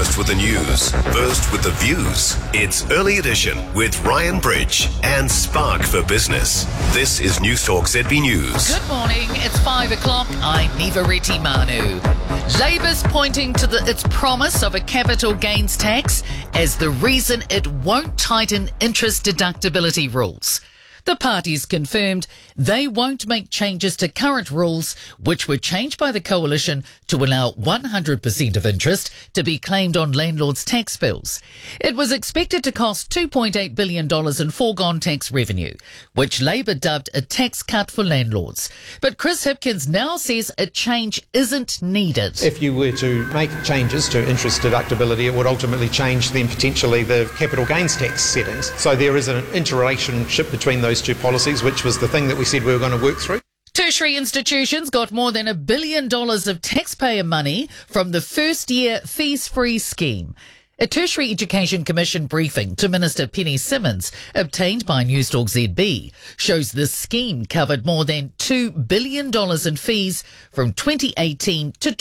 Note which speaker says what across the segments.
Speaker 1: First with the news, first with the views. It's Early Edition with Ryan Bridge and Spark for Business. This is Newstalk ZB News.
Speaker 2: Good morning, it's 5 o'clock. I'm Nivareti Manu. Labour's pointing to its promise of a capital gains tax as the reason it won't tighten interest deductibility rules. The parties confirmed they won't make changes to current rules, which were changed by the coalition to allow 100% of interest to be claimed on landlords' tax bills. It was expected to cost $2.8 billion in foregone tax revenue, which Labour dubbed a tax cut for landlords. But Chris Hipkins now says a change isn't needed.
Speaker 3: If you were to make changes to interest deductibility, it would ultimately change then potentially the capital gains tax settings. So there is an interrelationship between those two policies, which was the thing that we said we were going to work through.
Speaker 2: Tertiary institutions got more than $1 billion of taxpayer money from the first-year fees-free scheme. A Tertiary Education Commission briefing to Minister Penny Simmonds, obtained by Newstalk ZB, shows the scheme covered more than $2 billion in fees from 2018 to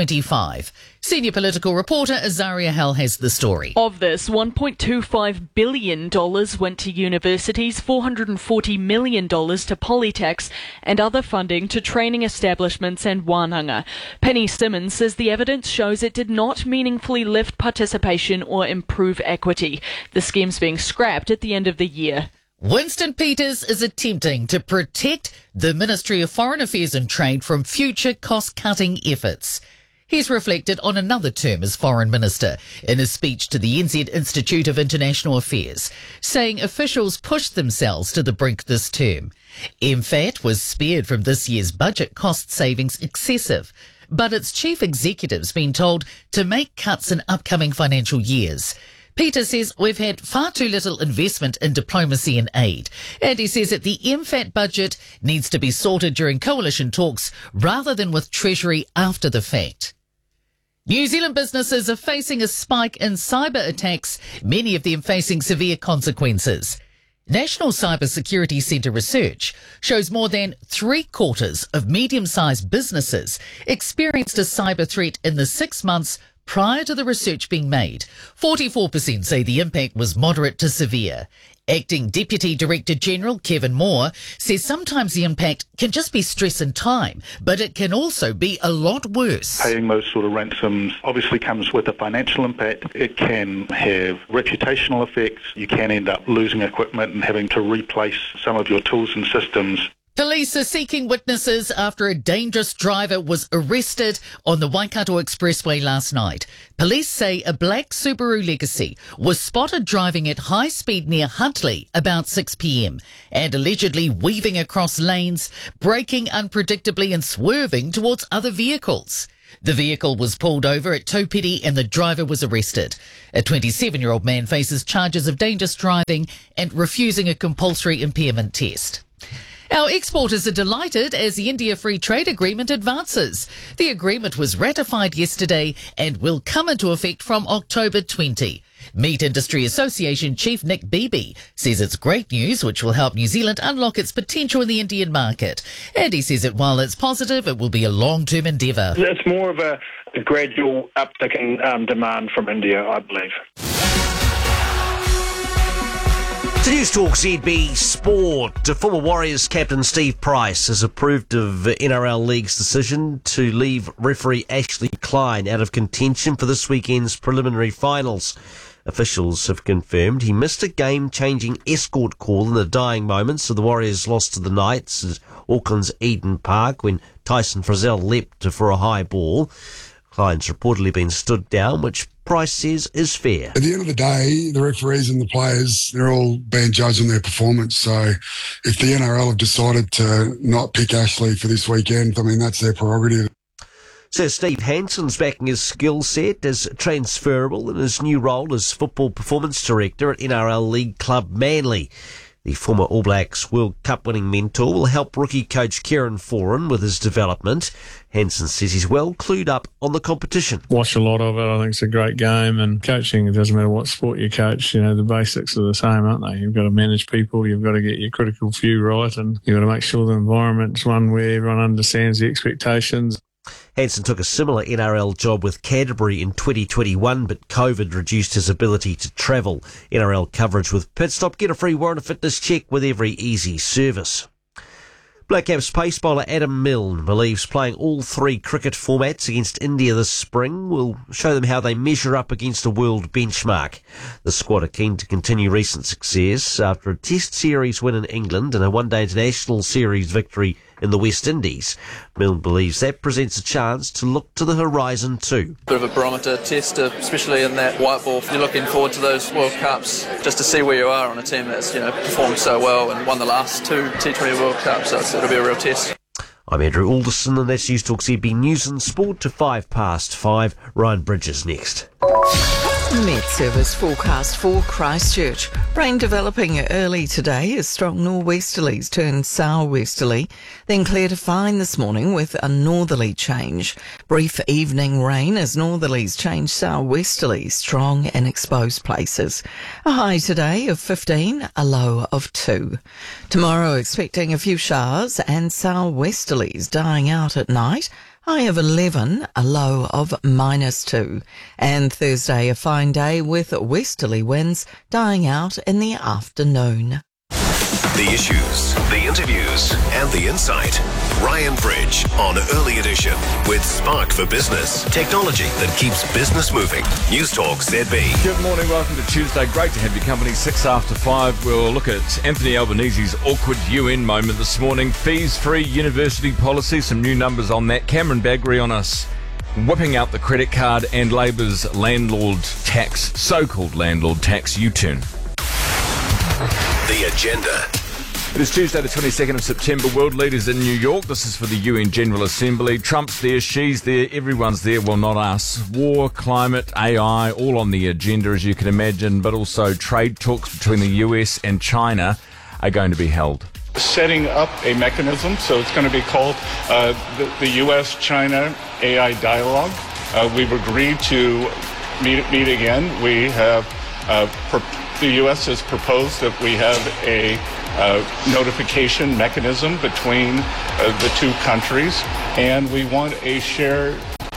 Speaker 2: 2025. Senior political reporter Azaria Hell has the story.
Speaker 4: Of this, $1.25 billion went to universities, $440 million to Polytechs, and other funding to training establishments and wānanga. Penny Simmonds says the evidence shows it did not meaningfully lift participation or improve equity. The scheme's being scrapped at the end of the year.
Speaker 2: Winston Peters is attempting to protect the Ministry of Foreign Affairs and Trade from future cost-cutting efforts. He's reflected on another term as Foreign Minister in a speech to the NZ Institute of International Affairs, saying officials pushed themselves to the brink this term. MFAT was spared from this year's budget cost savings excessive, but its chief executive's been told to make cuts in upcoming financial years. Peter says we've had far too little investment in diplomacy and aid, and he says that the MFAT budget needs to be sorted during coalition talks rather than with Treasury after the fact. New Zealand businesses are facing a spike in cyber attacks, many of them facing severe consequences. National Cyber Security Centre research shows more than 3/4 of medium-sized businesses experienced a cyber threat in the 6 months prior to the research being made. 44% say the impact was moderate to severe. Acting Deputy Director General Kevin Moore says sometimes the impact can just be stress and time, but it can also be a lot worse.
Speaker 5: Paying those sort of ransoms obviously comes with a financial impact. It can have reputational effects. You can end up losing equipment and having to replace some of your tools and systems.
Speaker 2: Police are seeking witnesses after a dangerous driver was arrested on the Waikato Expressway last night. Police say a black Subaru Legacy was spotted driving at high speed near Huntly about 6 p.m. and allegedly weaving across lanes, braking unpredictably and swerving towards other vehicles. The vehicle was pulled over at Taupiri and the driver was arrested. A 27-year-old man faces charges of dangerous driving and refusing a compulsory impairment test. Our exporters are delighted as the India Free Trade Agreement advances. The agreement was ratified yesterday and will come into effect from October 20. Meat Industry Association Chief Nick Beebe says it's great news which will help New Zealand unlock its potential in the Indian market. And he says that while it's positive, it will be a long-term endeavour.
Speaker 6: It's more of a gradual uptick in demand from India, I believe.
Speaker 7: To Newstalk ZB Sport, former Warriors captain Steve Price has approved of NRL League's decision to leave referee Ashley Klein out of contention for this weekend's preliminary finals. Officials have confirmed he missed a game-changing escort call in the dying moments of the Warriors' loss to the Knights at Auckland's Eden Park when Tyson Frizell leapt for a high ball. Klein's reportedly been stood down, which Price says is fair.
Speaker 8: At the end of the day, the referees and the players, they're all being judged on their performance. So if the NRL have decided to not pick Ashley for this weekend, I mean, that's their prerogative.
Speaker 7: So Steve Hansen's backing his skill set as transferable in his new role as Football Performance Director at NRL League club Manly. The former All Blacks World Cup winning mentor will help rookie coach Kieran Foran with his development. Hansen says he's well clued up on the competition.
Speaker 9: Watch a lot of it. I think it's a great game, and coaching, it doesn't matter what sport you coach, you know, the basics are the same, aren't they? You've got to manage people, you've got to get your critical few right, and you've got to make sure the environment's one where everyone understands the expectations.
Speaker 7: Hansen took a similar NRL job with Canterbury in 2021, but COVID reduced his ability to travel. NRL coverage with Pitstop. Get a free Warrant of Fitness check with every easy service. Black Caps pace bowler Adam Milne believes playing all three cricket formats against India this spring will show them how they measure up against a world benchmark. The squad are keen to continue recent success after a Test series win in England and a one-day international series victory in the West Indies. Milne believes that presents a chance to look to the horizon too.
Speaker 10: Bit of a barometer test, especially in that white ball. You're looking forward to those World Cups just to see where you are on a team that's performed so well and won the last two T20 World Cups, so it'll be a real test. I'm Andrew Alderson and that's News Talk ZB News and Sport to 5:05. Ryan Bridges next.
Speaker 11: Met Service forecast for Christchurch. Rain developing early today as strong nor'westerlies turn sou'westerly, then clear to fine this morning with a northerly change. Brief evening rain as northerlies change sou'westerly, strong in exposed places. A high today of 15, a low of 2. Tomorrow expecting a few showers and sou'westerlies dying out at night. High of 11, a low of -2. And Thursday, a fine day with westerly winds dying out in the afternoon.
Speaker 1: The issues, the interviews, and the insight. Ryan Bridge on Early Edition with Spark for Business. Technology that keeps business moving. News Talk ZB.
Speaker 12: Good morning, welcome to Tuesday. Great to have your company. 5:06. We'll look at Anthony Albanese's awkward UN moment this morning. Fees-free university policy, some new numbers on that. Cameron Baggery on us, whipping out the credit card, and Labour's landlord tax, so-called landlord tax U-turn.
Speaker 1: The agenda.
Speaker 12: It is Tuesday the 22nd of September. World leaders in New York. This is for the UN General Assembly. Trump's there, she's there, everyone's there. Well, not us. War, climate, AI, all on the agenda, as you can imagine. But also trade talks between the US and China are going to be held.
Speaker 13: Setting up a mechanism, so it's going to be called the US-China AI Dialogue. We've agreed to meet again. We have the U.S. has proposed that we have a notification mechanism between the two countries, and we want a shared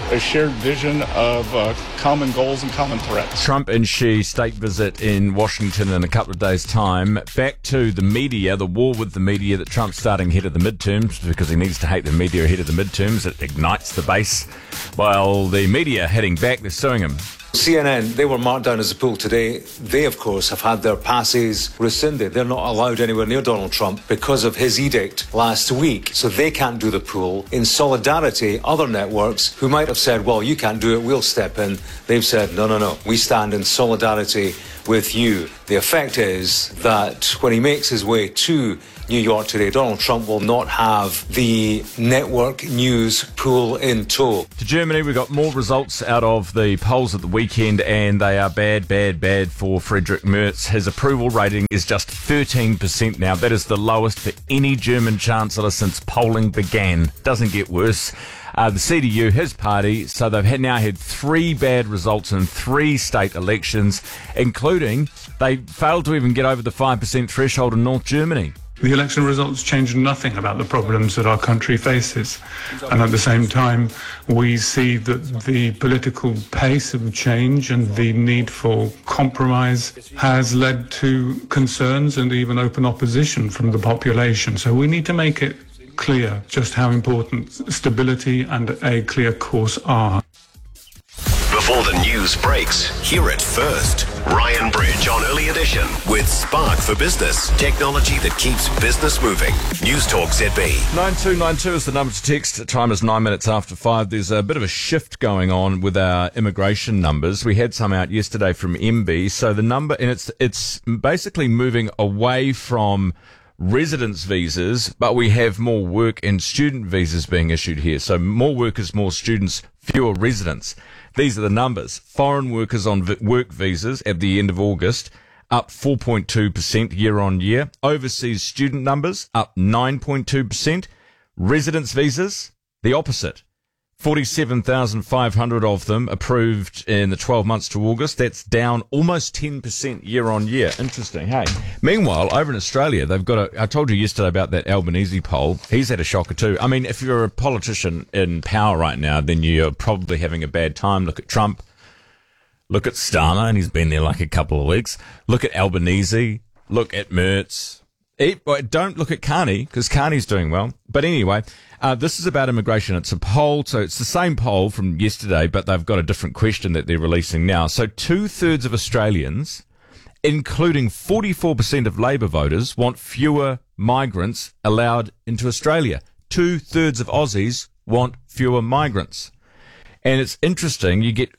Speaker 13: vision of common goals and common threats.
Speaker 12: Trump and Xi state visit in Washington in a couple of days' time. Back to the media, the war with the media that Trump's starting ahead of the midterms because he needs to hate the media ahead of the midterms. It ignites the base. While the media heading back, they're suing him.
Speaker 14: CNN, they were marked down as a pool today. They, of course, have had their passes rescinded. They're not allowed anywhere near Donald Trump because of his edict last week. So they can't do the pool. In solidarity, other networks who might have said, well, you can't do it, we'll step in. They've said, no. We stand in solidarity with you. The effect is that when he makes his way to New York today, Donald Trump will not have the network news pool in tow.
Speaker 12: To Germany, we got more results out of the polls at the weekend, and they are bad for Friedrich Merz. His approval rating is just 13% now. That is the lowest for any German chancellor since polling began. Doesn't get worse. The CDU, his party, so they've now had 3 bad results in 3 state elections, including they failed to even get over the 5% threshold in North Germany.
Speaker 15: The election results change nothing about the problems that our country faces. And at the same time, we see that the political pace of change and the need for compromise has led to concerns and even open opposition from the population. So we need to make it clear just how important stability and a clear course are.
Speaker 1: Before the news breaks, hear it first. Ryan Bridge on Early Edition with Spark for Business. Technology that keeps business moving. News Talk ZB.
Speaker 12: 9292 is the number to text. Time is 5:09. There's a bit of a shift going on with our immigration numbers. We had some out yesterday from MB. So the number, and it's basically moving away from residence visas, but we have more work and student visas being issued here. So more workers, more students, fewer residents. These are the numbers. Foreign workers on work visas at the end of August, up 4.2% year on year. Overseas student numbers, up 9.2%. Residence visas, the opposite. 47,500 of them approved in the 12 months to August. That's down almost 10% year on year. Interesting, hey? Meanwhile, over in Australia, they've got I told you yesterday about that Albanese poll. He's had a shocker too. I mean, if you're a politician in power right now, then you're probably having a bad time. Look at Trump. Look at Starmer, and he's been there like a couple of weeks. Look at Albanese. Look at Merz. Don't look at Carney, because Carney's doing well. But anyway, this is about immigration. It's a poll, so it's the same poll from yesterday, but they've got a different question that they're releasing now. So 2/3 of Australians, including 44% of Labour voters, want fewer migrants allowed into Australia. 2/3 of Aussies want fewer migrants. And it's interesting, you get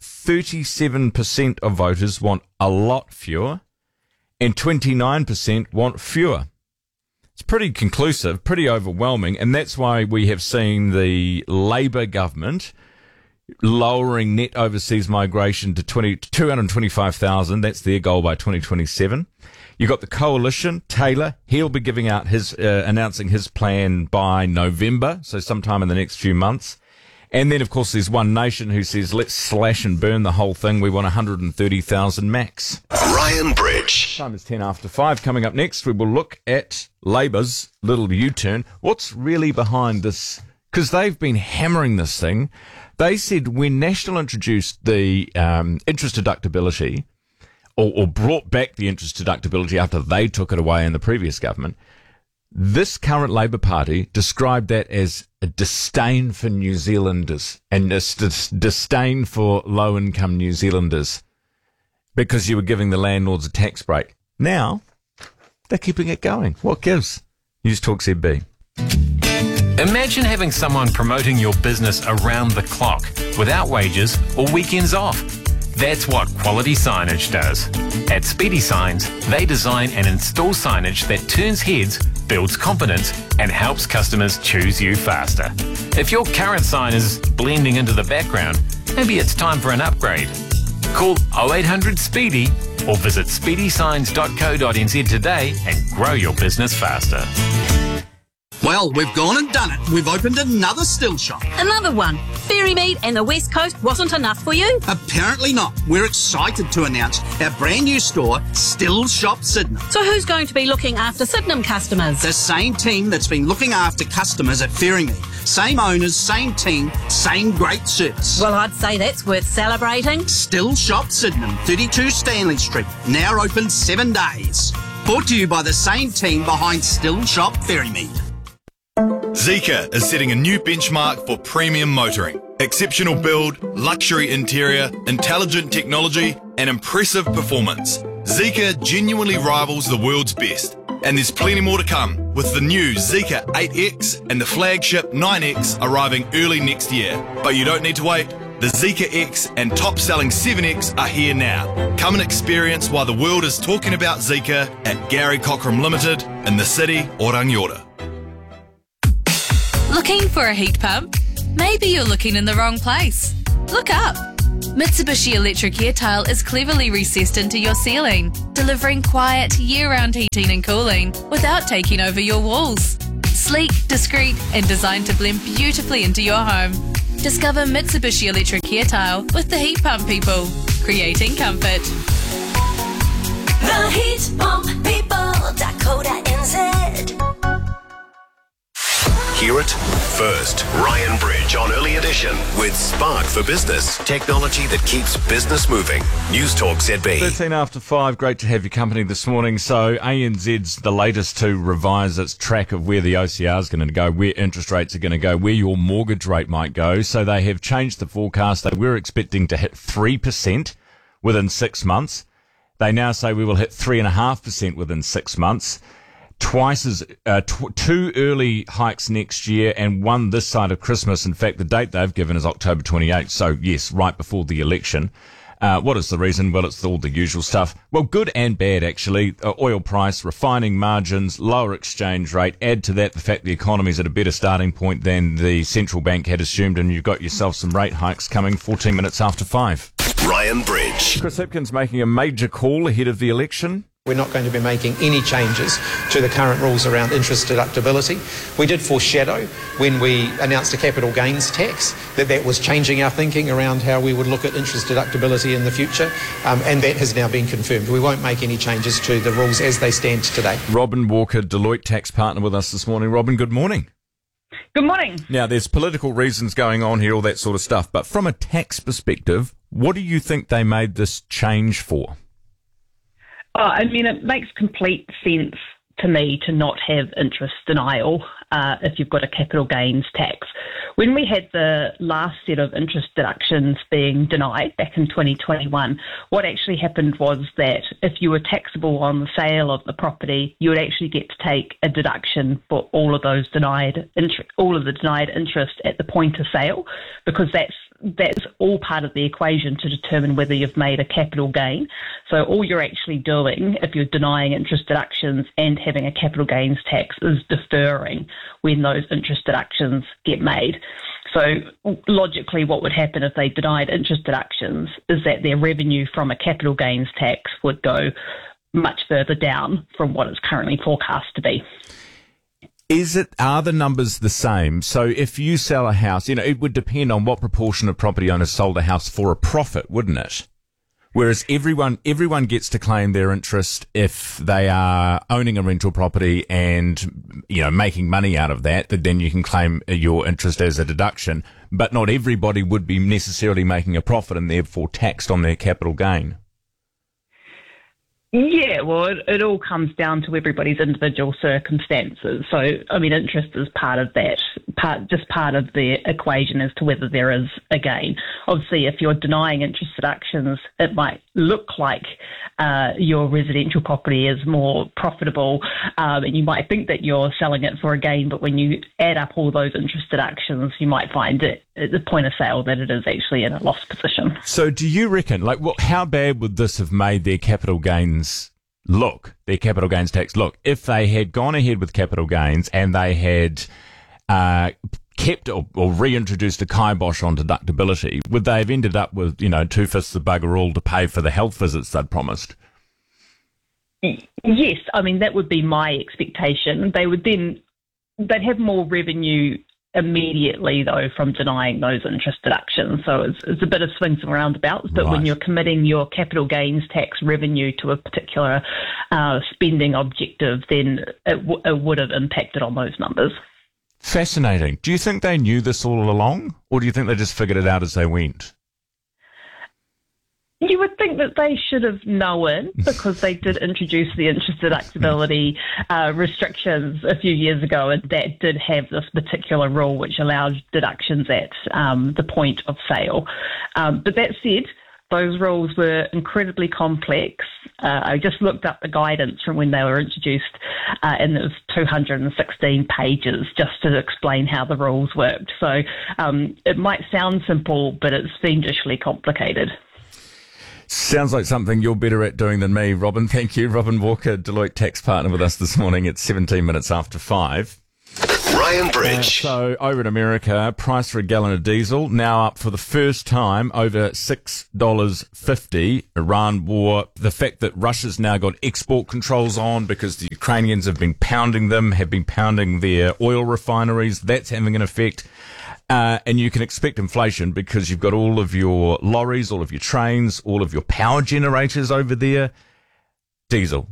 Speaker 12: 37% of voters want a lot fewer, and 29% want fewer. It's pretty conclusive, pretty overwhelming, and that's why we have seen the Labour government lowering net overseas migration to 225,000. That's their goal by 2027. You've got the Coalition, Taylor. He'll be giving out announcing his plan by November, so sometime in the next few months. And then, of course, there's One Nation who says, let's slash and burn the whole thing. We want 130,000 max.
Speaker 1: Ryan Bridge.
Speaker 12: Time is 5:10. Coming up next, we will look at Labour's little U-turn. What's really behind this? Because they've been hammering this thing. They said when National introduced the interest deductibility, or brought back the interest deductibility after they took it away in the previous government, this current Labour Party described that as a disdain for New Zealanders and a disdain for low-income New Zealanders because you were giving the landlords a tax break. Now, they're keeping it going. What gives? News Talk ZB.
Speaker 16: Imagine having someone promoting your business around the clock without wages or weekends off. That's what Quality Signage does. At Speedy Signs, they design and install signage that turns heads, builds confidence, and helps customers choose you faster. If your current sign is blending into the background, maybe it's time for an upgrade. Call 0800 SPEEDY or visit speedysigns.co.nz today and grow your business faster.
Speaker 17: Well, we've gone and done it. We've opened another still shop.
Speaker 18: Another one. Ferrymead and the West Coast wasn't enough for you?
Speaker 17: Apparently not. We're excited to announce our brand new store, Still Shop Sydenham.
Speaker 18: So who's going to be looking after Sydenham customers?
Speaker 17: The same team that's been looking after customers at Ferrymead. Same owners, same team, same great service.
Speaker 18: Well, I'd say that's worth celebrating.
Speaker 17: Still Shop Sydenham, 32 Stanley Street. Now open 7 days. Brought to you by the same team behind Still Shop Ferrymead.
Speaker 19: Zeekr is setting a new benchmark for premium motoring. Exceptional build, luxury interior, intelligent technology, and impressive performance. Zeekr genuinely rivals the world's best. And there's plenty more to come, with the new Zeekr 8X and the flagship 9X arriving early next year. But you don't need to wait. The Zeekr X and top-selling 7X are here now. Come and experience why the world is talking about Zeekr at Gary Cockram Limited in the city of Rangiora.
Speaker 20: Looking for a heat pump? Maybe you're looking in the wrong place. Look up. Mitsubishi Electric Air Tile is cleverly recessed into your ceiling, delivering quiet, year-round heating and cooling without taking over your walls. Sleek, discreet, and designed to blend beautifully into your home. Discover Mitsubishi Electric Air Tile with the Heat Pump people, creating comfort.
Speaker 21: The Heat Pump People, Dakota.nz.
Speaker 1: Hear it first. Ryan Bridge on Early Edition with Spark for Business. Technology that keeps business moving. News Talk ZB.
Speaker 12: 5:13. Great to have your company this morning. So ANZ's the latest to revise its track of where the OCR is going to go, where interest rates are going to go, where your mortgage rate might go. So they have changed the forecast. They were expecting to hit 3% within 6 months. They now say we will hit 3.5% within 6 months. Twice as two early hikes next year and one this side of Christmas. In fact, the date they've given is October 28th. So yes, right before the election. What is the reason? Well, it's all the usual stuff. Well, good and bad, actually. Oil price, refining margins, lower exchange rate. Add to that the fact the economy's at a better starting point than the central bank had assumed, and you've got yourself some rate hikes coming 14 minutes after 5.
Speaker 1: Ryan Bridge.
Speaker 12: Chris Hipkins making a major call ahead of the election.
Speaker 3: We're not going to be making any changes to the current rules around interest deductibility. We did foreshadow when we announced a capital gains tax that was changing our thinking around how we would look at interest deductibility in the future, and that has now been confirmed. We won't make any changes to the rules as they stand today.
Speaker 12: Robin Walker, Deloitte tax partner with us this morning. Robin, good morning.
Speaker 22: Good morning.
Speaker 12: Now, there's political reasons going on here, all that sort of stuff, but from a tax perspective, what do you think they made this change for?
Speaker 22: I mean, it makes complete sense to me to not have interest denial if you've got a capital gains tax. When we had the last set of interest deductions being denied back in 2021, what actually happened was that if you were taxable on the sale of the property, you would actually get to take a deduction for all of the denied interest at the point of sale, because that's all part of the equation to determine whether you've made a capital gain. So all you're actually doing, if you're denying interest deductions and having a capital gains tax, is deferring when those interest deductions get made. So logically, what would happen if they denied interest deductions is that their revenue from a capital gains tax would go much further down from what it's currently forecast to be.
Speaker 12: Are the numbers the same? So if you sell a house, it would depend on what proportion of property owners sold a house for a profit, wouldn't it? Whereas everyone gets to claim their interest if they are owning a rental property and, making money out of that, then you can claim your interest as a deduction. But not everybody would be necessarily making a profit and therefore taxed on their capital gain.
Speaker 22: Yeah, well, it all comes down to everybody's individual circumstances. So, I mean, interest is part of that, part of the equation as to whether there is a gain. Obviously, if you're denying interest deductions, it might look like your residential property is more profitable, and you might think that you're selling it for a gain, but when you add up all those interest deductions, you might find it at the point of sale that it is actually in a loss position.
Speaker 12: So do you reckon, how bad would this have made their capital gains tax look, if they had gone ahead with capital gains and they had kept or reintroduced a kibosh on deductibility? Would they have ended up with, 2/5 of bugger all to pay for the health visits they'd promised?
Speaker 22: Yes, I mean, that would be my expectation. They'd have more revenue immediately, though, from denying those interest deductions. So it's a bit of swings and roundabouts, but when you're committing your capital gains tax revenue to a particular spending objective, then it would have impacted on those numbers.
Speaker 12: Fascinating. Do you think they knew this all along, or do you think they just figured it out as they went?
Speaker 22: You would think that they should have known, because they did introduce the interest deductibility restrictions a few years ago, and that did have this particular rule which allowed deductions at the point of sale. But that said, those rules were incredibly complex. I just looked up the guidance from when they were introduced, and it was 216 pages just to explain how the rules worked. So it might sound simple, but it's fiendishly complicated.
Speaker 12: Sounds like something you're better at doing than me, Robin. Thank you. Robin Walker, Deloitte tax partner with us this morning at 17 minutes after 5.
Speaker 1: Ryan Bridge.
Speaker 12: So over in America, price for a gallon of diesel now up for the first time over $6.50. Iran war, the fact that Russia's now got export controls on because the Ukrainians have been pounding their oil refineries, that's having an effect. And you can expect inflation because you've got all of your lorries, all of your trains, all of your power generators over there. Diesel.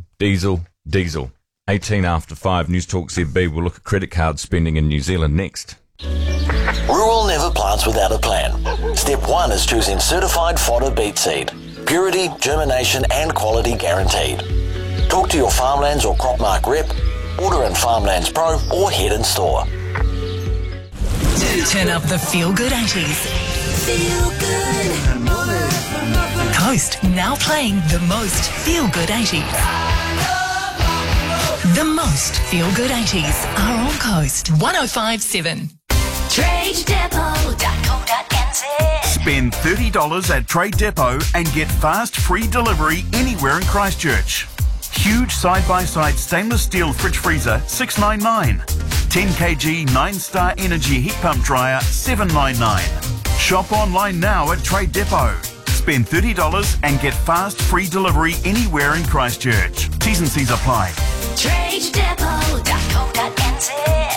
Speaker 12: 18 after 5, News Talk ZB. We'll look at credit card spending in New Zealand next.
Speaker 1: Rural never plants without a plan. Step 1 is choosing certified fodder beet seed. Purity, germination and quality guaranteed. Talk to your Farmlands or Cropmark rep, order in Farmlands Pro or head in store.
Speaker 21: Turn up the Feel Good 80s. Feel Good. Coast now playing the most Feel Good 80s. The most Feel Good 80s are on Coast 105.7. TradeDepot.co.nz.
Speaker 23: Spend $30 at Trade Depot and get fast free delivery anywhere in Christchurch. Huge side-by-side stainless steel fridge freezer, $699. 10 kg 9-star energy heat pump dryer, $799. Shop online now at Trade Depot. Spend $30 and get fast free delivery anywhere in Christchurch. T's and C's apply.
Speaker 21: TradeDepot.co.nz.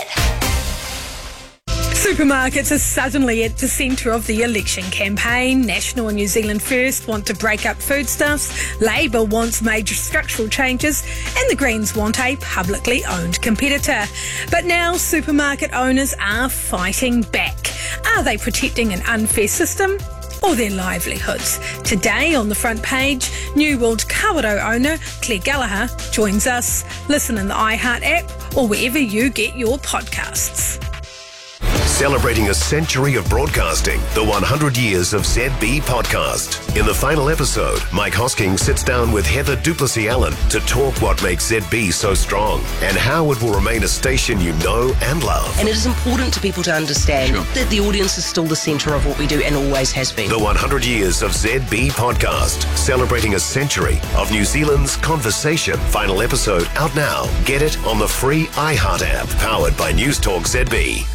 Speaker 2: Supermarkets are suddenly at the centre of the election campaign. National and New Zealand First want to break up foodstuffs, Labour wants major structural changes, and the Greens want a publicly owned competitor. But now supermarket owners are fighting back. Are they protecting an unfair system or their livelihoods? Today on the front page, New World Kawerau owner Claire Gallagher joins us. Listen in the iHeart app or wherever you get your podcasts.
Speaker 1: Celebrating a century of broadcasting, the 100 Years of ZB podcast. In the final episode, Mike Hosking sits down with Heather Duplessis-Allen to talk what makes ZB so strong and how it will remain a station you know and love.
Speaker 4: And it is important to people to understand that the audience is still the centre of what we do and always has been.
Speaker 1: The 100 Years of ZB podcast, celebrating a century of New Zealand's conversation. Final episode out now. Get it on the free iHeart app, powered by News Talk ZB.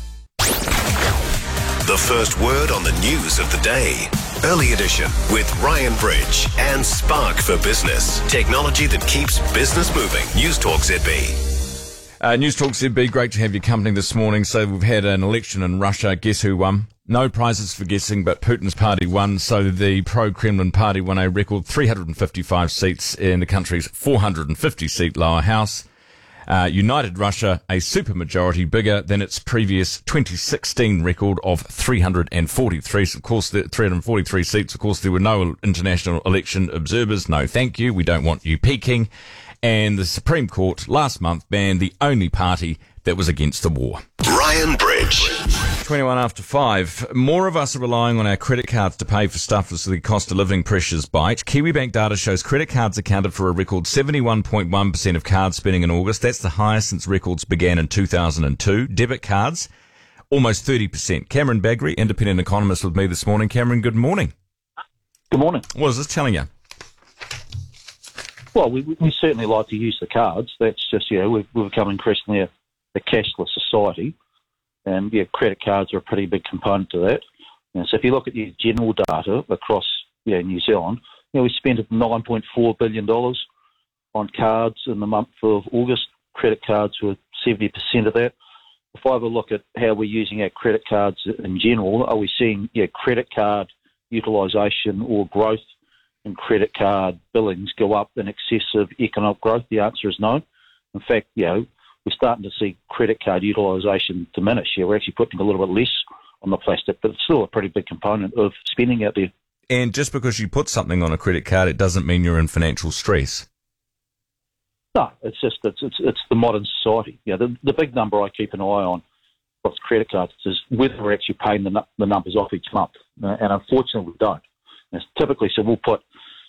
Speaker 1: The first word on the news of the day. Early edition with Ryan Bridge and Spark for Business. Technology that keeps business moving. News Talk ZB.
Speaker 12: News Talk ZB, great to have your company this morning. So we've had an election in Russia. Guess who won? No prizes for guessing, but Putin's party won. So the pro-Kremlin party won a record 355 seats in the country's 450-seat lower house. United Russia, a supermajority bigger than its previous 2016 record of 343. Of course, the 343 seats. Of course, there were no international election observers. No, thank you. We don't want you peeking. And the Supreme Court last month banned the only party that was against the war.
Speaker 1: Ryan Bridge.
Speaker 12: 21 after 5. More of us are relying on our credit cards to pay for stuff as the cost of living pressures bite. Kiwibank data shows credit cards accounted for a record 71.1% of card spending in August. That's the highest since records began in 2002. Debit cards, almost 30%. Cameron Bagri, independent economist, with me this morning. Cameron, good morning.
Speaker 5: Good morning.
Speaker 12: What is this telling you?
Speaker 5: Well, we certainly like to use the cards. That's just, we've become increasingly a cashless society. And, credit cards are a pretty big component to that. And so if you look at the general data across New Zealand, we spent $9.4 billion on cards in the month of August. Credit cards were 70% of that. If I have a look at how we're using our credit cards in general, are we seeing credit card utilisation or growth in credit card billings go up in excess of economic growth? The answer is no. In fact, we're starting to see credit card utilisation diminish. We're actually putting a little bit less on the plastic, but it's still a pretty big component of spending out there.
Speaker 12: And just because you put something on a credit card, it doesn't mean you're in financial stress.
Speaker 5: No, it's just it's the modern society. The big number I keep an eye on with credit cards is whether we're actually paying the numbers off each month, and unfortunately we don't. And typically, so we'll put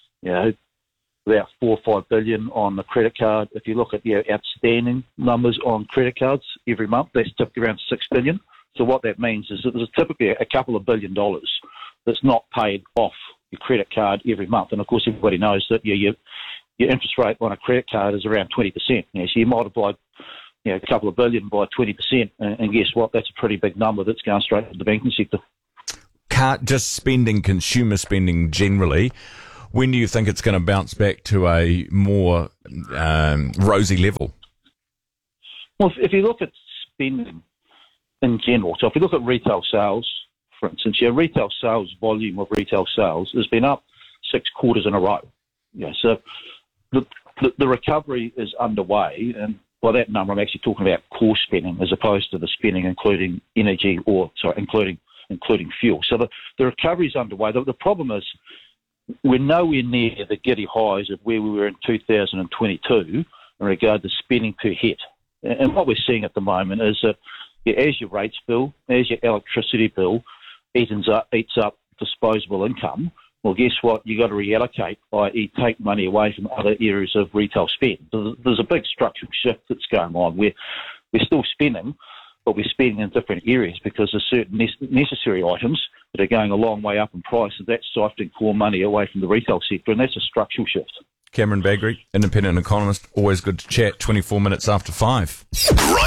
Speaker 5: about 4 or 5 billion on the credit card. If you look at the outstanding numbers on credit cards every month, that's typically around 6 billion. So what that means is that there's typically a couple of $1 billion that's not paid off your credit card every month. And of course, everybody knows that your interest rate on a credit card is around 20%. So you multiply a couple of billion by 20%, and guess what? That's a pretty big number that's going straight to the banking sector.
Speaker 12: Just spending, consumer spending generally. When do you think it's going to bounce back to a more rosy level?
Speaker 5: Well, if you look at spending in general, so if you look at retail sales, for instance, retail sales volume of retail sales has been up 6 quarters in a row. So the recovery is underway, and by that number, I'm actually talking about core spending as opposed to the spending including energy including fuel. So the recovery is underway. The problem is, we're nowhere near the giddy highs of where we were in 2022 in regard to spending per head. And what we're seeing at the moment is that as your rates bill, as your electricity bill eats up disposable income, well, guess what? You've got to reallocate, i.e. take money away from other areas of retail spend. There's a big structural shift that's going on where we're still spending, but we're spending in different areas because there's certain necessary items that are going a long way up in price, and that's siphoning core money away from the retail sector, and that's a structural shift.
Speaker 12: Cameron Bagri, independent economist, always good to chat. 24 minutes after 5.
Speaker 1: Ryan Bridge.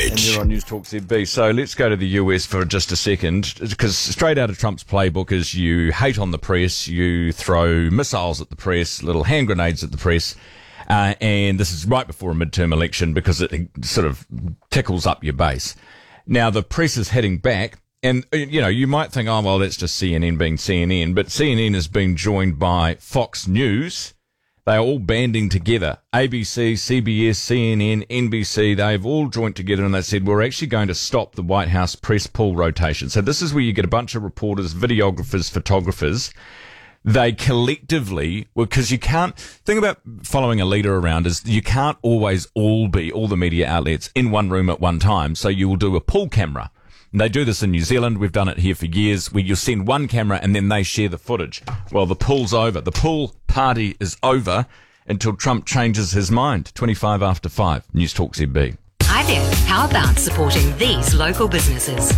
Speaker 1: Fridge.
Speaker 12: And you're on News Talk ZB. So let's go to the US for just a second, because straight out of Trump's playbook is you hate on the press, you throw missiles at the press, little hand grenades at the press, and this is right before a midterm election because it sort of tickles up your base. Now, the press is heading back. And, you know, you might think, oh, well, that's just CNN being CNN. But CNN has been joined by Fox News. They are all banding together. ABC, CBS, CNN, NBC, they've all joined together and they said, we're actually going to stop the White House press pool rotation. So this is where you get a bunch of reporters, videographers, photographers. They collectively, because you can't, thing about following a leader around is you can't always all the media outlets in one room at one time. So you will do a pool camera. And they do this in New Zealand. We've done it here for years, where you'll send one camera and then they share the footage. Well, the pool's over. The pool party is over until Trump changes his mind. 25 after 5. News Talk ZB.
Speaker 21: Hi there. How about supporting these local businesses?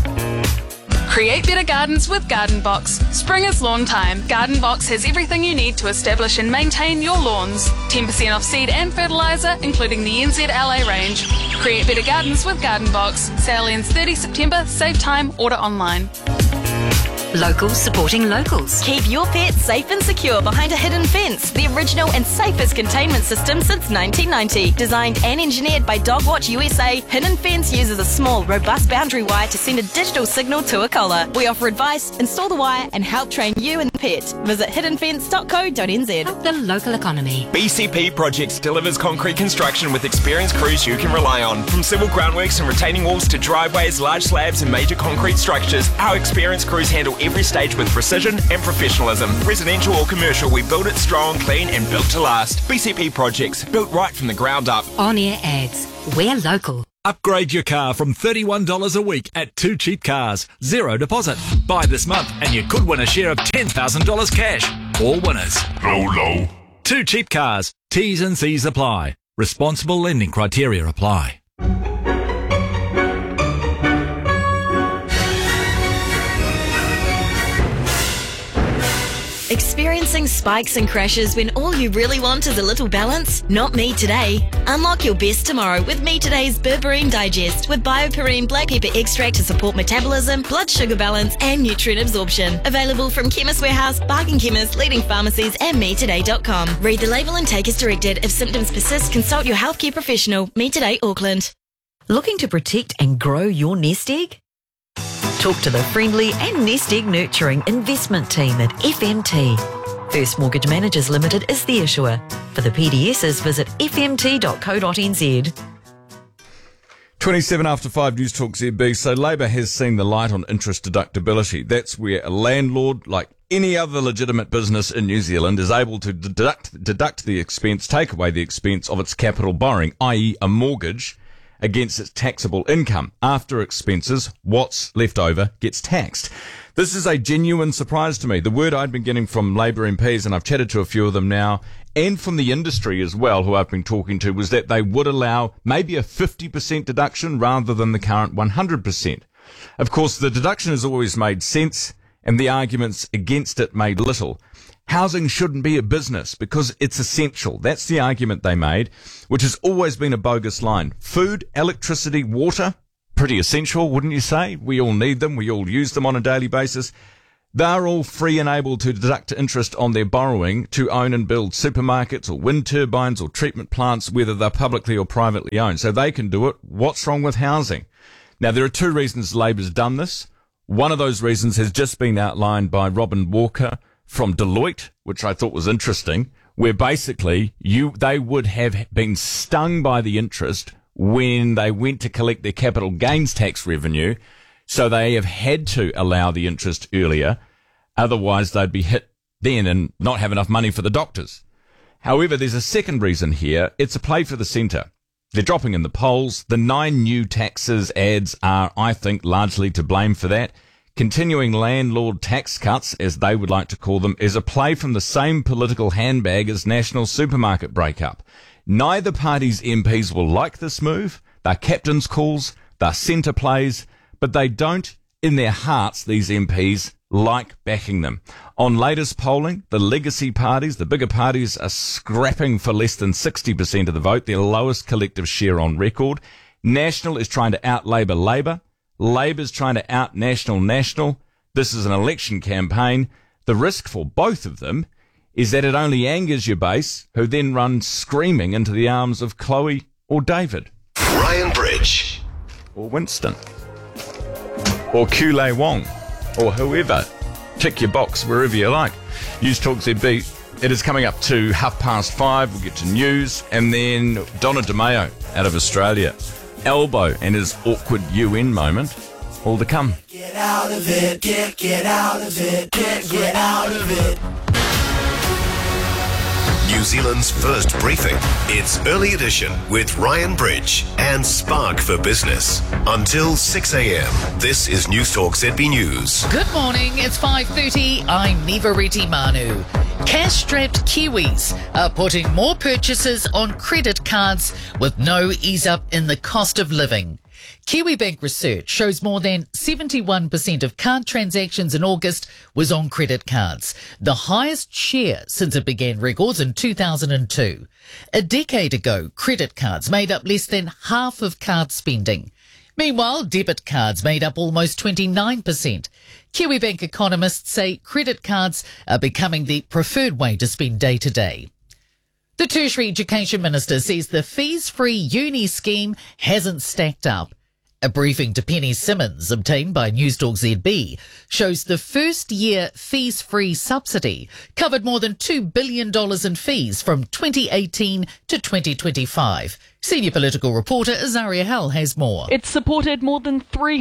Speaker 6: Create better gardens with Garden Box. Spring is lawn time. Garden Box has everything you need to establish and maintain your lawns. 10% off seed and fertiliser, including the NZLA range. Create better gardens with Garden Box. Sale ends 30 September. Save time. Order online.
Speaker 21: Locals supporting locals.
Speaker 8: Keep your pets safe and secure behind a hidden fence. The original and safest containment system since 1990. Designed and engineered by Dogwatch USA, Hidden Fence uses a small, robust boundary wire to send a digital signal to a collar. We offer advice, install the wire, and help train you and the pet. Visit hiddenfence.co.nz.
Speaker 21: Help the local economy.
Speaker 9: BCP Projects delivers concrete construction with experienced crews you can rely on. From civil groundworks and retaining walls to driveways, large slabs, and major concrete structures, our experienced crews handle every stage with precision and professionalism. Residential or commercial, we build it strong, clean and built to last. BCP Projects, built right from the ground up.
Speaker 21: On-air ads. We're local.
Speaker 24: Upgrade your car from $31 a week at 2 Cheap Cars. Zero deposit. Buy this month and you could win a share of $10,000 cash. All winners. Low. 2 Cheap Cars. T's and C's apply. Responsible lending criteria apply.
Speaker 8: Experiencing spikes and crashes when all you really want is a little balance? Not me today. Unlock your best tomorrow with Me Today's Berberine Digest with BioPerine black pepper extract to support metabolism, blood sugar balance and nutrient absorption. Available from Chemist Warehouse, Bargain Chemist, leading pharmacies and metoday.com. Read the label and take as directed. If symptoms persist, consult your healthcare professional. Me Today, Auckland.
Speaker 25: Looking to protect and grow your nest egg? Talk to the friendly and nest egg nurturing investment team at FMT. First Mortgage Managers Limited is the issuer. For the PDSs, visit fmt.co.nz.
Speaker 12: 27 after 5 News Talk ZB. So Labor has seen the light on interest deductibility. That's where a landlord, like any other legitimate business in New Zealand, is able to deduct the expense, take away the expense of its capital borrowing, i.e. a mortgage, against its taxable income. After expenses, what's left over gets taxed. This is a genuine surprise to me. The word I'd been getting from Labor MPs, and I've chatted to a few of them now, and from the industry as well, who I've been talking to, was that they would allow maybe a 50% deduction rather than the current 100%. Of course, the deduction has always made sense, and the arguments against it made little. Housing shouldn't be a business because it's essential. That's the argument they made, which has always been a bogus line. Food, electricity, water, pretty essential, wouldn't you say? We all need them. We all use them on a daily basis. They're all free and able to deduct interest on their borrowing to own and build supermarkets or wind turbines or treatment plants, whether they're publicly or privately owned. So they can do it. What's wrong with housing? Now, there are two reasons Labor's done this. One of those reasons has just been outlined by Robin Walker from Deloitte, which I thought was interesting, where basically they would have been stung by the interest when they went to collect their capital gains tax revenue, so they have had to allow the interest earlier. Otherwise, they'd be hit then and not have enough money for the doctors. However, there's a second reason here. It's a play for the centre. They're dropping in the polls. The 9 new taxes adds are, I think, largely to blame for that. Continuing landlord tax cuts, as they would like to call them, is a play from the same political handbag as national supermarket breakup. Neither party's MPs will like this move. They're captain's calls, they're centre plays, but they don't, in their hearts, these MPs, like backing them. On latest polling, the legacy parties, the bigger parties, are scrapping for less than 60% of the vote, their lowest collective share on record. National is trying to out-Labour Labour. Labour's trying to out-National. This is an election campaign. The risk for both of them is that it only angers your base, who then run screaming into the arms of Chloe or David.
Speaker 1: Ryan Bridge.
Speaker 12: Or Winston. Or Kulei Wong. Or whoever. Tick your box wherever you like. News Talk ZB. It is coming up to 5:30. We'll get to news. And then Donna DeMeo out of Australia. Elbow and his awkward UN moment. All to come.
Speaker 7: Get out of it, get out of it, get out of it.
Speaker 1: New Zealand's first briefing. It's Early Edition with Ryan Bridge and Spark for Business. Until 6 a.m. This is News Talk ZB News.
Speaker 10: Good morning, it's 5:30. I'm Nivareti Manu. Cash-strapped Kiwis are putting more purchases on credit cards with no ease up in the cost of living. KiwiBank research shows more than 71% of card transactions in August was on credit cards, the highest share since it began records in 2002. A decade ago, credit cards made up less than half of card spending. Meanwhile, debit cards made up almost 29%. KiwiBank economists say credit cards are becoming the preferred way to spend day to day. The Tertiary Education Minister says the fees-free uni scheme hasn't stacked up. A briefing to Penny Simmons obtained by News Talk ZB shows the first-year fees-free subsidy covered more than $2 billion in fees from 2018 to 2025. Senior political reporter Azaria Hell has more.
Speaker 11: It supported more than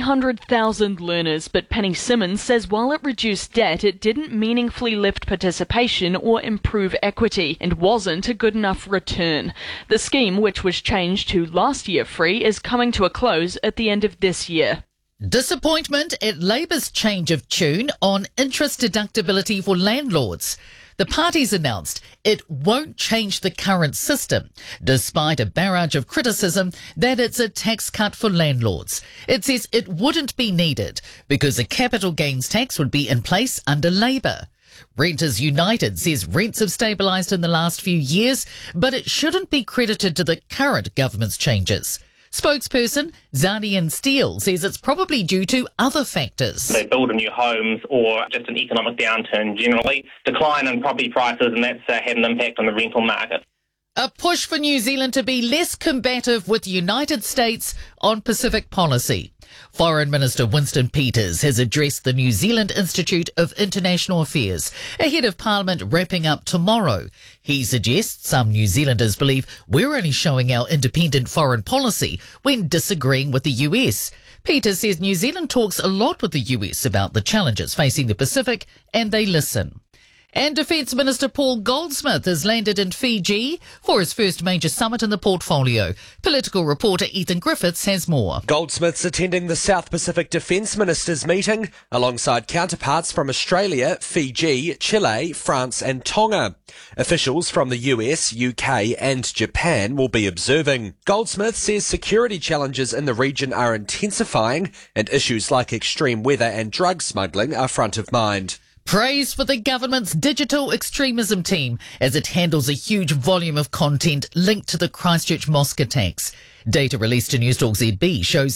Speaker 11: 300,000 learners, but Penny Simmons says while it reduced debt, it didn't meaningfully lift participation or improve equity and wasn't a good enough return. The scheme, which was changed to last year free, is coming to a close at the end of this year.
Speaker 10: Disappointment at Labour's change of tune on interest deductibility for landlords. The party's announced it won't change the current system, despite a barrage of criticism that it's a tax cut for landlords. It says it wouldn't be needed because a capital gains tax would be in place under Labour. Renters United says rents have stabilised in the last few years, but it shouldn't be credited to the current government's changes. Spokesperson Zanian Steele says it's probably due to other factors.
Speaker 13: They build new homes or just an economic downturn generally, decline in property prices, and that's had an impact on the rental market.
Speaker 10: A push for New Zealand to be less combative with the United States on Pacific policy. Foreign Minister Winston Peters has addressed the New Zealand Institute of International Affairs ahead of Parliament wrapping up tomorrow. He suggests some New Zealanders believe we're only showing our independent foreign policy when disagreeing with the US. Peters says New Zealand talks a lot with the US about the challenges facing the Pacific, and they listen. And Defence Minister Paul Goldsmith has landed in Fiji for his first major summit in the portfolio. Political reporter Ethan Griffiths has more.
Speaker 14: Goldsmith's attending the South Pacific Defence Ministers meeting alongside counterparts from Australia, Fiji, Chile, France and Tonga. Officials from the US, UK and Japan will be observing. Goldsmith says security challenges in the region are intensifying and issues like extreme weather and drug smuggling are front of mind.
Speaker 10: Praise for the government's digital extremism team as it handles a huge volume of content linked to the Christchurch mosque attacks. Data released to News Talk ZB shows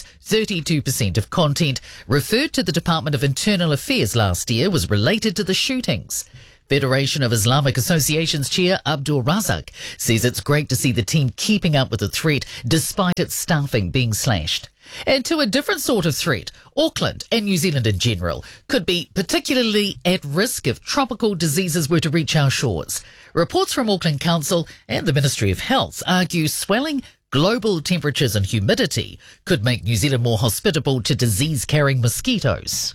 Speaker 10: 32% of content referred to the Department of Internal Affairs last year was related to the shootings. Federation of Islamic Associations chair Abdul Razak says it's great to see the team keeping up with the threat despite its staffing being slashed. And to a different sort of threat, Auckland and New Zealand in general could be particularly at risk if tropical diseases were to reach our shores. Reports from Auckland Council and the Ministry of Health argue swelling global temperatures and humidity could make New Zealand more hospitable to disease-carrying mosquitoes.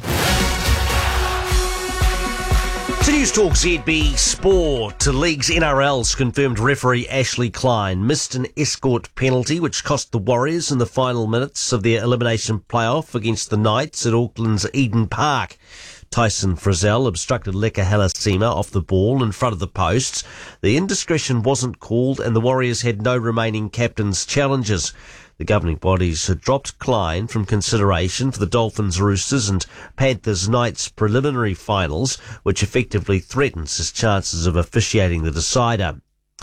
Speaker 26: To News Talk ZB Sport, the league's NRL's confirmed referee Ashley Klein missed an escort penalty which cost the Warriors in the final minutes of their elimination playoff against the Knights at Auckland's Eden Park. Tyson Frizzell obstructed Leka Halasima off the ball in front of the posts. The indiscretion wasn't called and the Warriors had no remaining captain's challenges. The governing bodies had dropped Klein from consideration for the Dolphins, Roosters and Panthers Knights preliminary finals, which effectively threatens his chances of officiating the decider.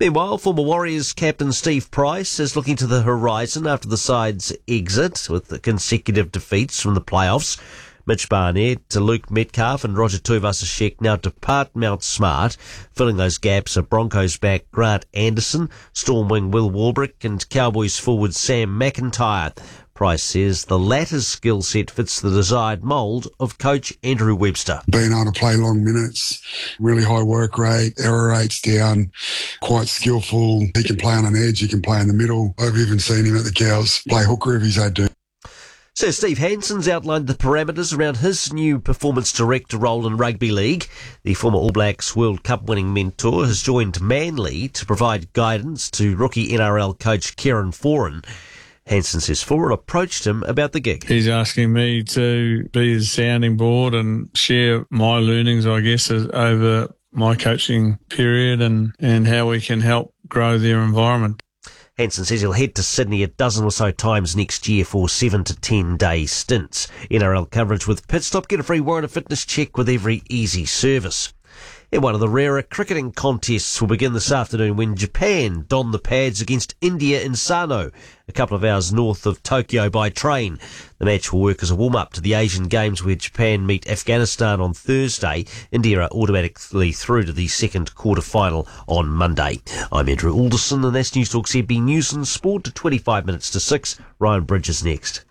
Speaker 26: Meanwhile, former Warriors captain Steve Price is looking to the horizon after the side's exit with the consecutive defeats from the playoffs. Mitch Barnett, Luke Metcalf and Roger Tuivasa-Sheck now depart Mount Smart. Filling those gaps are Broncos back Grant Anderson, Storm wing Will Warbrick and Cowboys forward Sam McIntyre. Price says the latter's skill set fits the desired mould of coach Andrew Webster.
Speaker 15: Being able to play long minutes, really high work rate, error rates down, quite skillful. He can play on an edge, he can play in the middle. I've even seen him at the Cows play hooker if he's had to.
Speaker 26: So Steve Hansen's outlined the parameters around his new performance director role in rugby league. The former All Blacks World Cup winning mentor has joined Manly to provide guidance to rookie NRL coach Kieran Foran. Hansen says Foran approached him about the gig.
Speaker 16: He's asking me to be his sounding board and share my learnings, I guess, over my coaching period and how we can help grow their environment.
Speaker 26: Hansen says he'll head to Sydney a dozen or so times next year for 7 to 10 day stints. NRL coverage with Pitstop. Get a free Warrant of Fitness check with every easy service. And one of the rarer cricketing contests will begin this afternoon when Japan don the pads against India in Sano, a couple of hours north of Tokyo by train. The match will work as a warm-up to the Asian Games where Japan meet Afghanistan on Thursday. India are automatically through to the second quarter-final on Monday. I'm Andrew Alderson and that's News Talk ZB News and Sport to 25 minutes to 6. Ryan Bridge is next.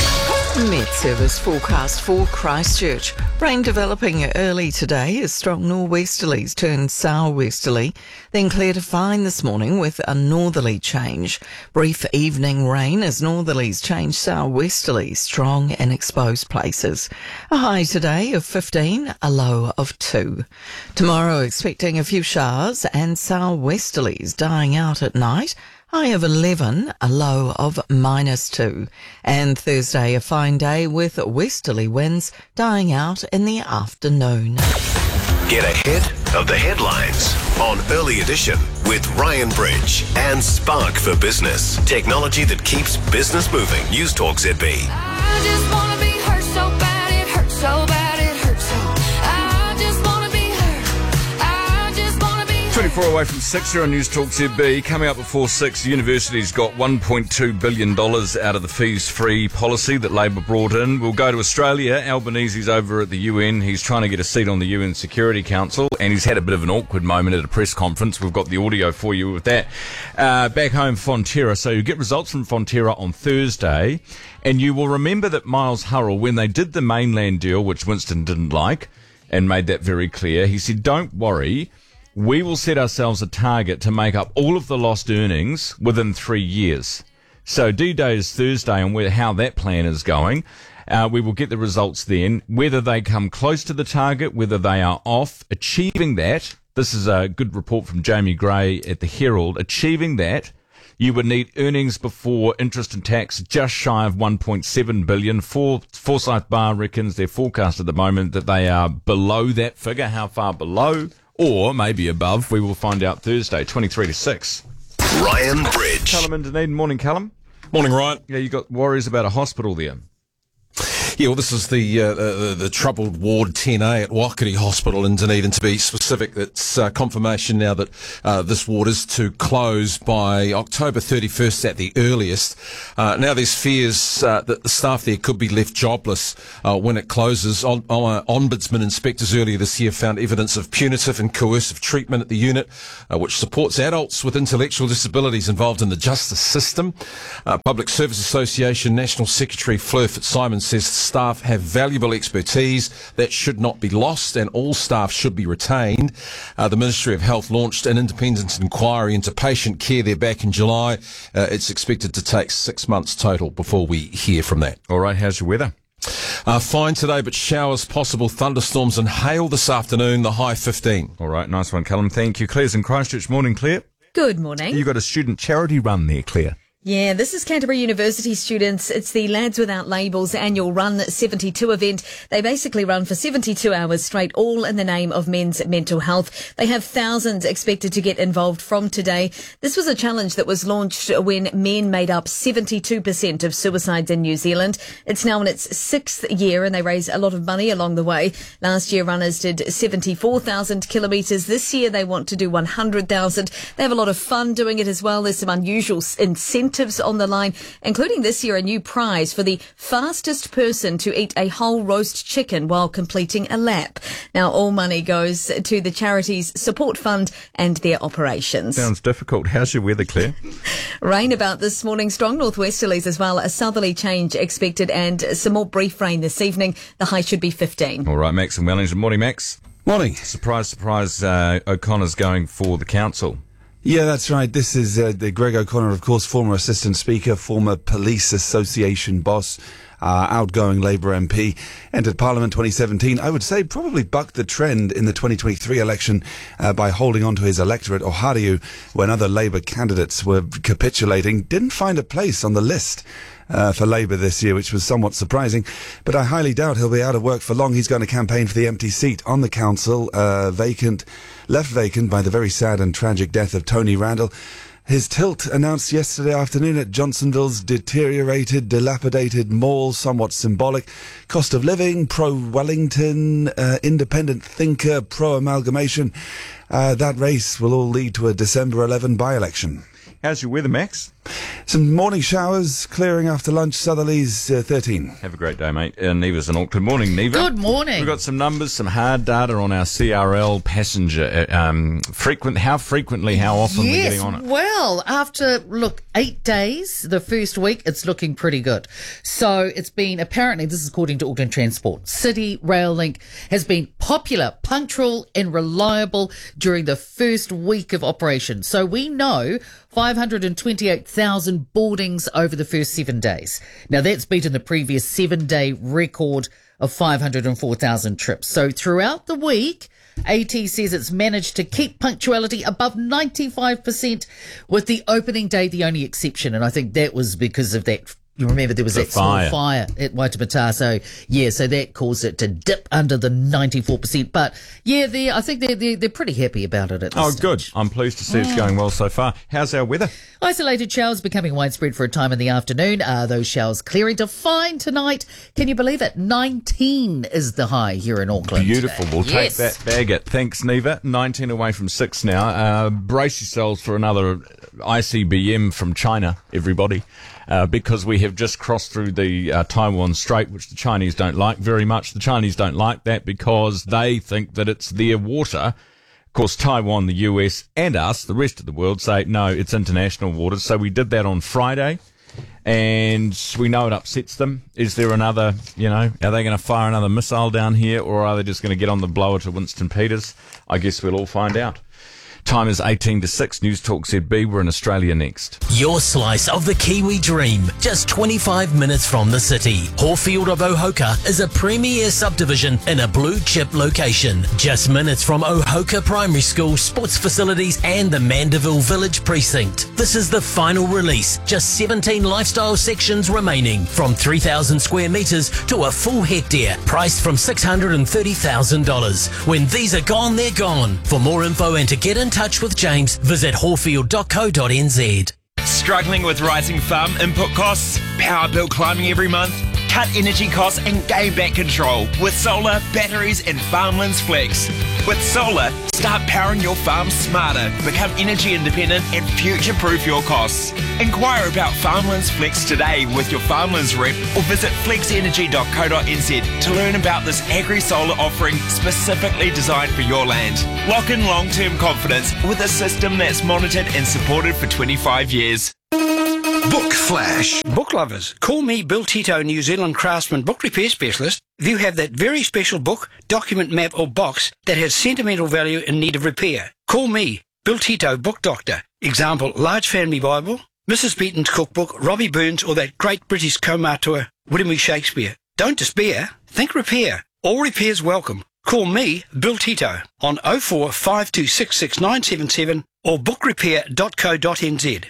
Speaker 17: Met Service forecast for Christchurch. Rain developing early today as strong nor'westerlies turn sou'westerly, then clear to fine this morning with a northerly change. Brief evening rain as northerlies change sou'westerly, strong in exposed places. A high today of 15, a low of 2. Tomorrow expecting a few showers and sou'westerlies dying out at night. High of 11, a low of -2. And Thursday, a fine day with westerly winds dying out in the afternoon.
Speaker 1: Get ahead of the headlines on Early Edition with Ryan Bridge and Spark for Business. Technology that keeps business moving. News Talk ZB.
Speaker 18: I just want to be hurt so bad, it hurts so bad, it hurts so. I just want to be hurt. I just want to be hurt.
Speaker 12: 24 away from 6 here on News Talk ZB. Coming up before 6, the university's got $1.2 billion out of the fees-free policy that Labor brought in. We'll go to Australia. Albanese's over at the UN. He's trying to get a seat on the UN Security Council, and he's had a bit of an awkward moment at a press conference. We've got the audio for you with that. Back home, Fonterra. So you get results from Fonterra on Thursday, and you will remember that Miles Hurrell, when they did the mainland deal, which Winston didn't like, and made that very clear, he said, don't worry, we will set ourselves a target to make up all of the lost earnings within 3 years. So D-Day is Thursday on how that plan is going. We will get the results then, whether they come close to the target, whether they are off. Achieving that, this is a good report from Jamie Gray at the Herald, achieving that, you would need earnings before interest and tax just shy of $1.7 billion. Forsyth Barr reckons their forecast at the moment that they are below that figure. How far below? Or maybe above. We will find out Thursday, 23 to 6.
Speaker 1: Ryan Bridge.
Speaker 12: Callum in Dunedin. Morning, Callum.
Speaker 19: Morning, Ryan.
Speaker 12: Yeah, you got worries about a hospital there.
Speaker 19: Yeah, well, this is the troubled Ward 10A at Waikiri Hospital in Dunedin, to be specific. It's confirmation now that this ward is to close by October 31st at the earliest. Now there's fears that the staff there could be left jobless when it closes. Ombudsman inspectors earlier this year found evidence of punitive and coercive treatment at the unit, which supports adults with intellectual disabilities involved in the justice system. Public Service Association National Secretary Fleur Fitzsimon says staff have valuable expertise that should not be lost and all staff should be retained. The Ministry of Health launched an independent inquiry into patient care there back in July. It's expected to take 6 months total before we hear from that.
Speaker 12: All right, how's your weather?
Speaker 19: Fine today, but showers possible, thunderstorms and hail this afternoon, the high 15.
Speaker 12: All right, nice one, Callum. Thank you. Claire's in Christchurch. Morning, Claire.
Speaker 20: Good morning.
Speaker 12: You got a student charity run there, Claire.
Speaker 2: Yeah, this is Canterbury University students. It's the Lads Without Labels annual Run 72 event. They basically run for 72 hours straight, all in the name of men's mental health. They have thousands expected to get involved from today. This was a challenge that was launched when men made up 72% of suicides in New Zealand. It's now in its 6th year and they raise a lot of money along the way. Last year, runners did 74,000 kilometres. This year, they want to do 100,000. They have a lot of fun doing it as well. There's some unusual incentives on the line, including this year a new prize for the fastest person to eat a whole roast chicken while completing a lap. Now, all money goes to the charity's support fund and their operations.
Speaker 12: Sounds difficult. How's your weather, Claire?
Speaker 2: Rain about this morning, strong northwesterlies as well, a southerly change expected and some more brief rain this evening. The high should be 15.
Speaker 12: All right, Max in Wellington. Morning, Max.
Speaker 3: Morning.
Speaker 12: Surprise, surprise, O'Connor's going for the council.
Speaker 3: Yeah, that's right. This is the Greg O'Connor, of course, former Assistant Speaker, former Police Association boss, outgoing Labour MP, entered Parliament 2017. I would say probably bucked the trend in the 2023 election by holding on to his electorate, or Hariu, when other Labour candidates were capitulating. Didn't find a place on the list for Labour this year, which was somewhat surprising. But I highly doubt he'll be out of work for long. He's going to campaign for the empty seat on the council, left vacant by the very sad and tragic death of Tony Randall. His tilt announced yesterday afternoon at Johnsonville's deteriorated, dilapidated mall, somewhat symbolic. Cost of living, pro-Wellington, independent thinker, pro-amalgamation. That race will all lead to a December 11 by-election.
Speaker 12: How's your weather, Max?
Speaker 3: Some morning showers, clearing after lunch, southerlies 13.
Speaker 12: Have a great day, mate. Neva's in Auckland. Morning, Neva.
Speaker 10: Good morning.
Speaker 12: We've got some numbers, some hard data on our CRL passenger. How frequently, how often we're getting on it.
Speaker 10: Well, after, 8 days, the first week, it's looking pretty good. So it's been, apparently, this is according to Auckland Transport, City Rail Link has been popular, punctual and reliable during the first week of operation. So we know 528,000 boardings over the first 7 days. Now, that's beaten the previous 7-day record of 504,000 trips. So throughout the week, AT says it's managed to keep punctuality above 95%, with the opening day the only exception. And I think that was because of that. You remember there was that small fire at Waitemata. So that caused it to dip under the 94%. But yeah, I think they're pretty happy about it at this stage.
Speaker 12: Good. I'm pleased to see it's going well so far. How's our weather?
Speaker 10: Isolated showers becoming widespread for a time in the afternoon. Those showers clearing to fine tonight. Can you believe it? 19 is the high here in Auckland.
Speaker 12: Beautiful. We'll take that, bag it. Thanks, Neva. 19 away from 6 now. Brace yourselves for another ICBM from China, everybody. Because we have just crossed through the Taiwan Strait, which the Chinese don't like very much. The Chinese don't like that because they think that it's their water. Of course, Taiwan, the US, and us, the rest of the world, say, no, it's international waters. So we did that on Friday, and we know it upsets them. Is there another, are they going to fire another missile down here, or are they just going to get on the blower to Winston Peters? I guess we'll all find out. Time is 18 to 6. News Talk ZB. We're in Australia next.
Speaker 4: Your slice of the Kiwi dream. Just 25 minutes from the city. Horfield of Ohoka is a premier subdivision in a blue chip location. Just minutes from Ohoka Primary School, sports facilities and the Mandeville Village Precinct. This is the final release. Just 17 lifestyle sections remaining. From 3,000 square metres to a full hectare. Priced from $630,000. When these are gone, they're gone. For more info and to get in touch with James, visit horfield.co.nz.
Speaker 9: Struggling with rising farm input costs? Power bill climbing every month? Cut energy costs and gain back control with solar, batteries and Farmlands Flex. With solar, start powering your farm smarter, become energy independent and future-proof your costs. Inquire about Farmlands Flex today with your Farmlands rep or visit flexenergy.co.nz to learn about this agri-solar offering specifically designed for your land. Lock in long-term confidence with a system that's monitored and supported for 25 years.
Speaker 20: Book Flash. Book lovers, call me Bill Tito, New Zealand craftsman book repair specialist. If you have that very special book, document, map or box that has sentimental value in need of repair, call me, Bill Tito, book doctor. Example, Large Family Bible, Mrs. Beaton's cookbook, Robbie Burns or that great British co-auteur, William E. Shakespeare. Don't despair, think repair. All repairs welcome. Call me, Bill Tito, on 04 5266 977 or bookrepair.co.nz.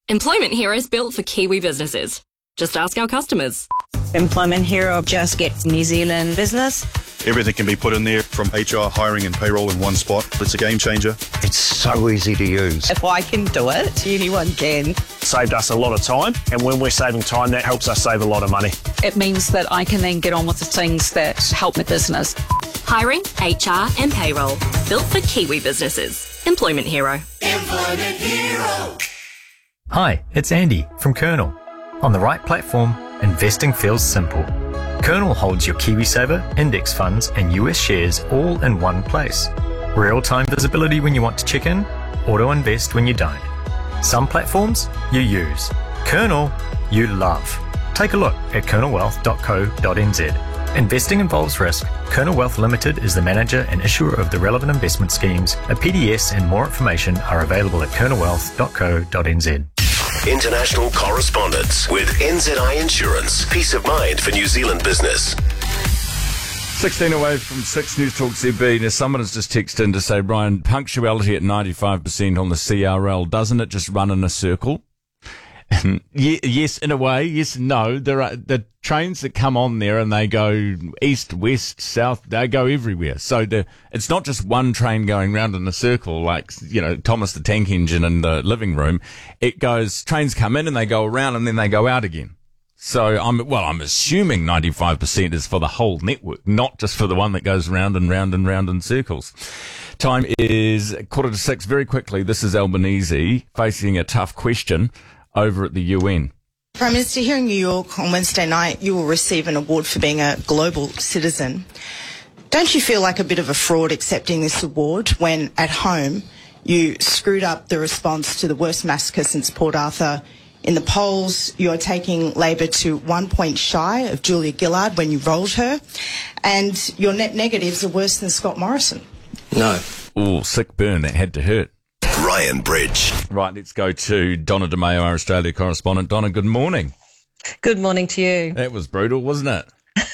Speaker 5: Employment Hero's built for Kiwi businesses. Just ask our customers.
Speaker 6: Employment Hero just gets New Zealand business.
Speaker 21: Everything can be put in there from HR, hiring and payroll in one spot. It's a game changer.
Speaker 22: It's so easy to use.
Speaker 6: If I can do it, anyone can.
Speaker 23: Saved us a lot of time, and when we're saving time, that helps us save a lot of money.
Speaker 24: It means that I can then get on with the things that help my business.
Speaker 5: Hiring, HR and payroll. Built for Kiwi businesses. Employment Hero.
Speaker 7: Employment Hero.
Speaker 27: Hi, it's Andy from Kernel. On the right platform, investing feels simple. Kernel holds your KiwiSaver, index funds and US shares all in one place. Real-time visibility when you want to check in, auto-invest when you don't. Some platforms you use. Kernel you love. Take a look at kernelwealth.co.nz. Investing involves risk. Kernel Wealth Limited is the manager and issuer of the relevant investment schemes. A PDS and more information are available at kernelwealth.co.nz.
Speaker 1: International correspondence with NZI Insurance. Peace of mind for New Zealand business.
Speaker 12: 16 away from 6 News Talk ZB. Now, someone has just texted in to say, Brian, punctuality at 95% on the CRL, doesn't it just run in a circle? Yes, in a way. Yes, no. There are the trains that come on there and they go east, west, south. They go everywhere. So it's not just one train going round in a circle like, Thomas the Tank Engine in the living room. It goes, trains come in and they go around and then they go out again. So I'm assuming 95% is for the whole network, not just for the one that goes round and round and round in circles. Time is 5:45. Very quickly, this is Albanese facing a tough question over at the UN.
Speaker 28: Prime Minister, here in New York on Wednesday night, you will receive an award for being a global citizen. Don't you feel like a bit of a fraud accepting this award when at home you screwed up the response to the worst massacre since Port Arthur? In the polls, you're taking Labor to 1 point shy of Julia Gillard when you rolled her, and your net negatives are worse than Scott Morrison.
Speaker 12: No. Oh, sick burn. That had to hurt.
Speaker 1: Ryan Bridge.
Speaker 12: Right, let's go to Donna DeMayo, our Australia correspondent. Donna, good morning.
Speaker 29: Good morning to you.
Speaker 12: That was brutal, wasn't it?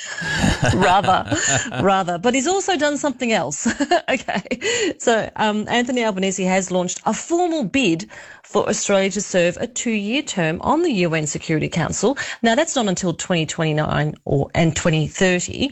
Speaker 29: Rather. But he's also done something else. Okay. So Anthony Albanese has launched a formal bid for Australia to serve a 2-year term on the UN Security Council. Now, that's not until 2029 and 2030.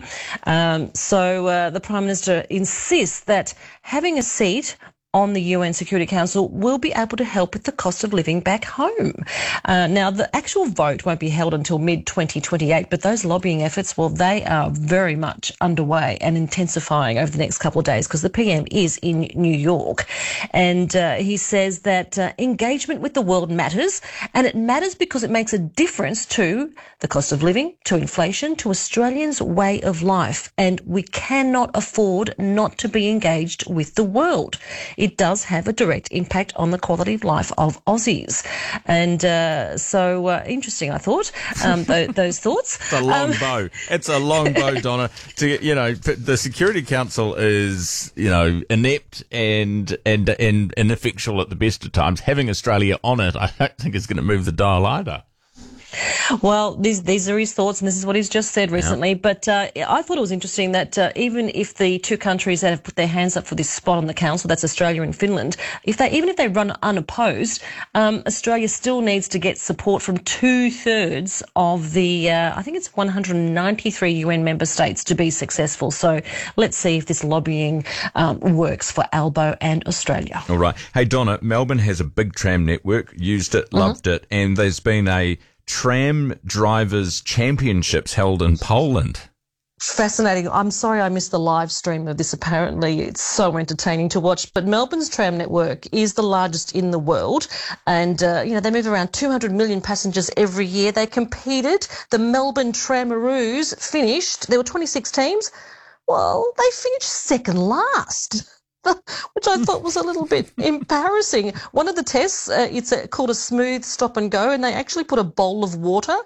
Speaker 29: So the Prime Minister insists that having a seat on the UN Security Council will be able to help with the cost of living back home. Now, the actual vote won't be held until mid-2028, but those lobbying efforts, well, they are very much underway and intensifying over the next couple of days because the PM is in New York. And he says that engagement with the world matters, and it matters because it makes a difference to the cost of living, to inflation, to Australians' way of life. And we cannot afford not to be engaged with the world. It does have a direct impact on the quality of life of Aussies. And so interesting, I thought, those thoughts.
Speaker 12: It's a long bow. It's a long bow, Donna. The Security Council is, inept and ineffectual at the best of times. Having Australia on it, I don't think is going to move the dial either.
Speaker 29: Well, these are his thoughts, and this is what he's just said recently. Yeah. But I thought it was interesting that even if the two countries that have put their hands up for this spot on the council, that's Australia and Finland, even if they run unopposed, Australia still needs to get support from 2/3 of the, I think it's 193 UN member states to be successful. So let's see if this lobbying works for Albo and Australia.
Speaker 12: All right. Hey, Donna, Melbourne has a big tram network, used it, loved it, and there's been a tram drivers championships held in Poland.
Speaker 29: Fascinating. I'm sorry I missed the live stream of this. Apparently it's so entertaining to watch. But Melbourne's tram network is the largest in the world. And, they move around 200 million passengers every year. They competed. The Melbourne Tramaroos finished. There were 26 teams. Well, they finished second last. Which I thought was a little bit embarrassing. One of the tests, it's called a smooth stop and go, and they actually put a bowl of water